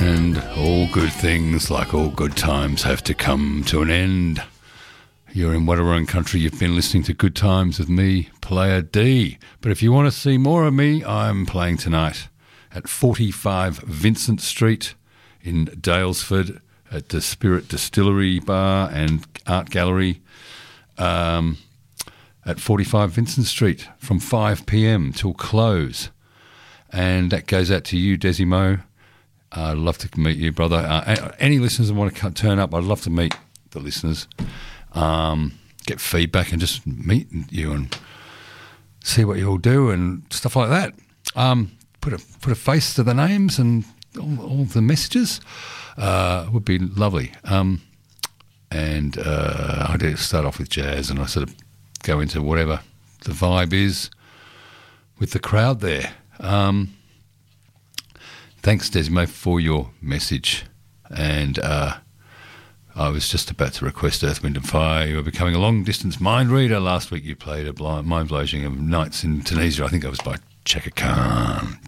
And all good things, like all good times, have to come to an end. You're in Wadawurrung country. You've been listening to Good Times with me, Player D. But if you want to see more of me, I'm playing tonight at 45 Vincent Street in Daylesford at the Spirit Distillery Bar and Art Gallery at 45 Vincent Street from 5 p.m. till close. And that goes out to you, Desimo. I'd love to meet you, brother. Any listeners that want to turn up, I'd love to meet the listeners, get feedback and just meet you and see what you all do and stuff like that. Put a face to the names and all the messages would be lovely. I do start off with jazz and I sort of go into whatever the vibe is with the crowd there. Thanks, Desimo, for your message. And I was just about to request Earth, Wind and Fire. You are becoming a long-distance mind reader. Last week you played a mind-blowing of Nights in Tunisia. I think that was by Chaka Khan.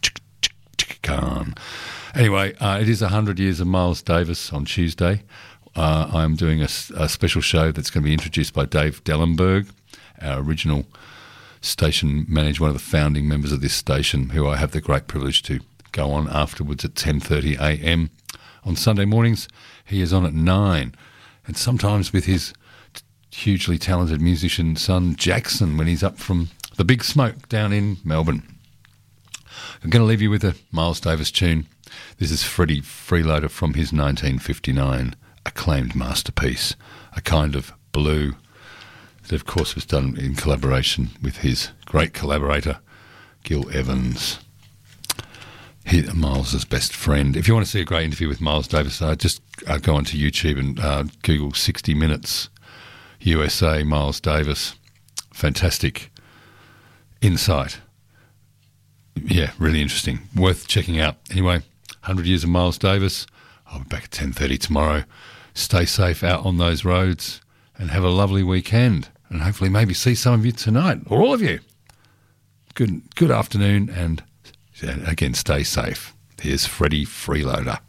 Anyway, it is 100 years of Miles Davis on Tuesday. I'm doing a special show that's going to be introduced by Dave Dellenberg, our original station manager, one of the founding members of this station, who I have the great privilege to go on afterwards at 10:30 a.m. on Sunday mornings. He is on at 9, and sometimes with his hugely talented musician son Jackson when he's up from the Big Smoke down in Melbourne. I'm going to leave you with a Miles Davis tune. This is Freddie Freeloader from his 1959 acclaimed masterpiece, A Kind of Blue, that of course was done in collaboration with his great collaborator Gil Evans, Miles's best friend. If you want to see a great interview with Miles Davis, just go onto YouTube and Google 60 Minutes USA Miles Davis. Fantastic insight. Yeah, really interesting. Worth checking out. Anyway, 100 years of Miles Davis. I'll be back at 10:30 tomorrow. Stay safe out on those roads and have a lovely weekend. And hopefully maybe see some of you tonight, or all of you. Good afternoon, and again, stay safe. Here's Freddie Freeloader.